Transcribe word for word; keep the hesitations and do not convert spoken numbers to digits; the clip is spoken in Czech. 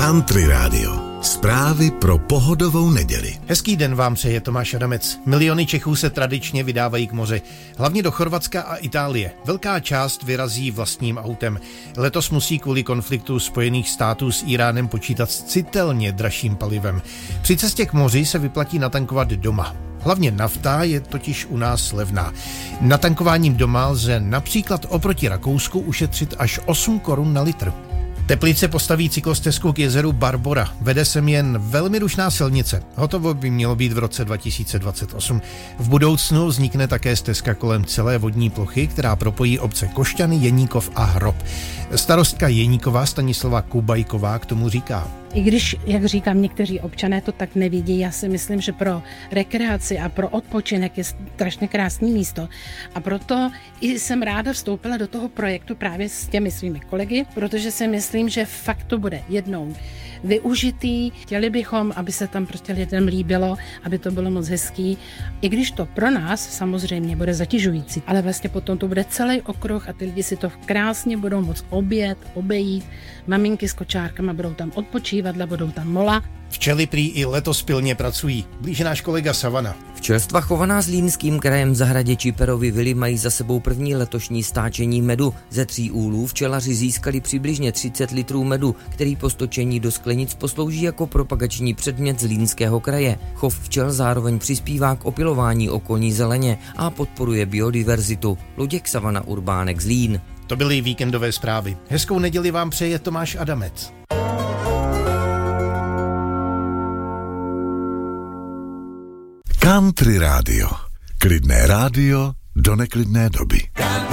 Country Radio. Zprávy pro pohodovou neděli. Hezký den vám přeje Tomáš Adamec. Miliony Čechů se tradičně vydávají k moři, hlavně do Chorvatska a Itálie. Velká část vyrazí vlastním autem. Letos musí kvůli konfliktu Spojených států s Íránem počítat s citelně dražším palivem. Při cestě k moři se vyplatí natankovat doma. Hlavně nafta je totiž u nás levná. Natankováním doma lze například oproti Rakousku ušetřit až osm korun na litr. Teplice postaví cyklostezku k jezeru Barbora. Vede sem jen velmi rušná silnice. Hotovo by mělo být v roce dva tisíce dvacet osm. V budoucnu vznikne také stezka kolem celé vodní plochy, která propojí obce Košťany, Jeníkov a Hrob. Starostka Jeníkova Stanislava Kubajková k tomu říká: I když, jak říkám, někteří občané to tak nevidí, já si myslím, že pro rekreaci a pro odpočinek je strašně krásné místo. A proto i jsem ráda vstoupila do toho projektu právě s těmi svými kolegy, protože si myslím, že fakt to bude jednou využitý. Chtěli bychom, aby se tam prostě lidem líbilo, aby to bylo moc hezký. I když to pro nás samozřejmě bude zatěžující, ale vlastně potom to bude celý okruh a ty lidi si to krásně budou moc objet, obejít. Maminky s kočárkama budou tam odpočívat, budou tam mola. Včely prý i letos pilně pracují. Blíže náš kolega Savana. Včelstva chovaná Zlínským krajem v zahradě Číperovy vily mají za sebou první letošní stáčení medu. Ze tří úlů včelaři získali přibližně třicet litrů medu, který po stočení do sklenic poslouží jako propagační předmět Zlínského kraje. Chov včel zároveň přispívá k opylování okolní zeleně a podporuje biodiverzitu. Luděk Savana, Urbánek, Zlín. To byly víkendové zprávy. Hezkou neděli vám přeje Tomáš Adamec. Country Radio. Klidné rádio do neklidné doby.